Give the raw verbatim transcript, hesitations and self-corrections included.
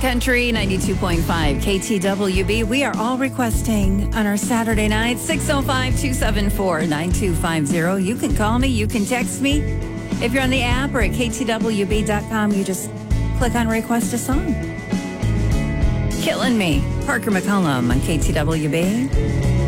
Country, ninety-two point five K T W B. We are all requesting on our Saturday night, six oh five, two seven four, nine two five zero. You can call me, you can text me. If you're on the app or at K T W B dot com, you just click on Request a Song. Killing Me, Parker McCollum on K T W B.